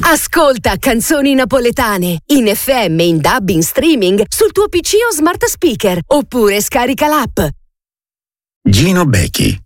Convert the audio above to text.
Ascolta canzoni napoletane in FM, in DAB, in streaming sul tuo PC o smart speaker oppure scarica l'app. Gino Becchi,